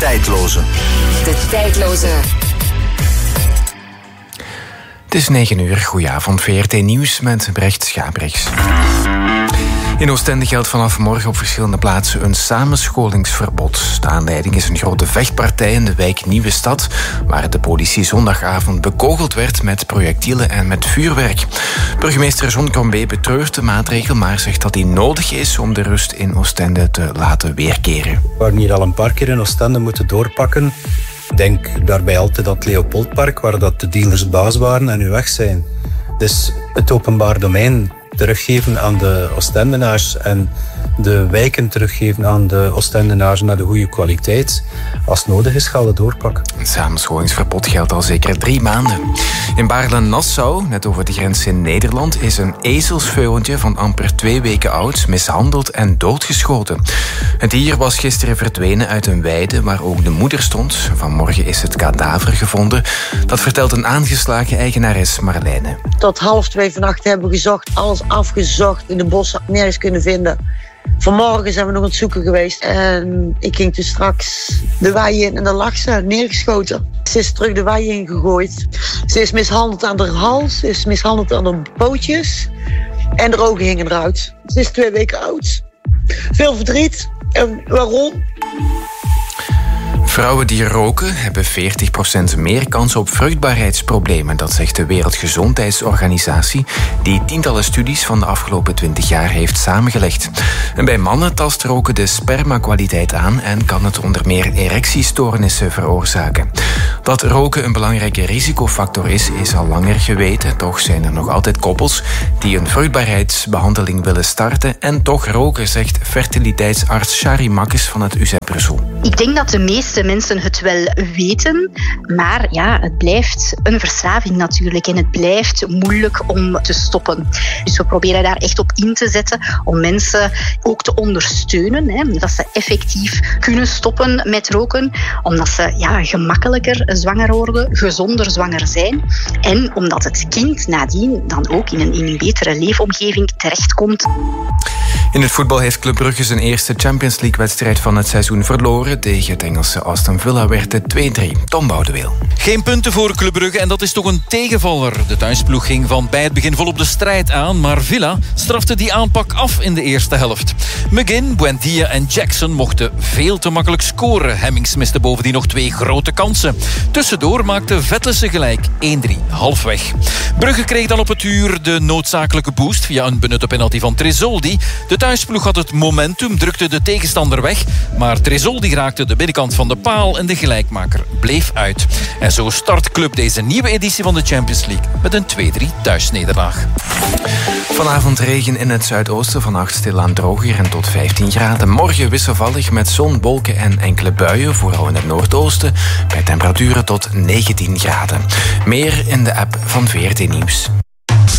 tijdloze. De tijdloze. Het is 9:00. Goedenavond, VRT Nieuws met Brecht Schabrichs. In Oostende geldt vanaf morgen op verschillende plaatsen een samenscholingsverbod. De aanleiding is een grote vechtpartij in de wijk Nieuwe Stad, waar de politie zondagavond bekogeld werd met projectielen en met vuurwerk. Burgemeester John Crombé betreurt de maatregel, maar zegt dat die nodig is om de rust in Oostende te laten weerkeren. We hebben hier al een paar keer in Oostende moeten doorpakken. Denk daarbij altijd aan het Leopoldpark, waar dat de dealers baas waren en nu weg zijn. Dus het openbaar domein teruggeven aan de Oostendenaars en de wijken teruggeven aan de Oostendenaars naar de goede kwaliteit. Als het nodig is, gaan we doorpakken. Het samenscholingsverbod geldt al zeker 3 maanden. In Baarle-Nassau, net over de grens in Nederland, is een ezelsveulentje van amper 2 weken oud mishandeld en doodgeschoten. Het dier was gisteren verdwenen uit een weide waar ook de moeder stond. Vanmorgen is het kadaver gevonden. Dat vertelt een aangeslagen eigenares Marlijne. Tot 1:30 vannacht hebben we gezocht, alles afgezocht, in de bossen nergens kunnen vinden. Vanmorgen zijn we nog aan het zoeken geweest en ik ging toen straks de wei in en dan lag ze neergeschoten. Ze is terug de wei ingegooid. Ze is mishandeld aan haar hals, ze is mishandeld aan haar pootjes en haar ogen hingen eruit. Ze is 2 weken oud. Veel verdriet. En waarom? Vrouwen die roken hebben 40% meer kans op vruchtbaarheidsproblemen. Dat zegt de Wereldgezondheidsorganisatie, die tientallen studies van de afgelopen 20 jaar heeft samengelegd. En bij mannen tast roken de spermakwaliteit aan en kan het onder meer erectiestoornissen veroorzaken. Dat roken een belangrijke risicofactor is al langer geweten. Toch zijn er nog altijd koppels die een vruchtbaarheidsbehandeling willen starten en toch roken, zegt fertiliteitsarts Shari Makkes van het UZ Brussel. Ik denk dat de meeste mensen het wel weten, maar ja, het blijft een verslaving natuurlijk en het blijft moeilijk om te stoppen. Dus we proberen daar echt op in te zetten om mensen ook te ondersteunen, dat ze effectief kunnen stoppen met roken, omdat ze gemakkelijker zwanger worden, gezonder zwanger zijn en omdat het kind nadien dan ook in een betere leefomgeving terechtkomt. In het voetbal heeft Club Brugge zijn eerste Champions League-wedstrijd van het seizoen verloren. Tegen het Engelse Aston Villa werd het 2-3. Tom Boudeweel. Geen punten voor Club Brugge en dat is toch een tegenvaller. De thuisploeg ging van bij het begin volop de strijd aan, maar Villa strafte die aanpak af in de eerste helft. McGinn, Buendia en Jackson mochten veel te makkelijk scoren. Hemmings miste bovendien nog 2 grote kansen. Tussendoor maakte Vetlesen gelijk 1-3, halfweg. Brugge kreeg dan op het uur de noodzakelijke boost via een benutte penalty van Tresoldi. De thuisploeg had het momentum, drukte de tegenstander weg, maar Tresoldi raakte de binnenkant van de paal en de gelijkmaker bleef uit. En zo start Club deze nieuwe editie van de Champions League met een 2-3 thuisnederlaag. Vanavond regen in het zuidoosten, vannacht stilaan droger en tot 15 graden. Morgen wisselvallig met zon, wolken en enkele buien, vooral in het noordoosten, bij temperaturen tot 19 graden. Meer in de app van VRT Nieuws.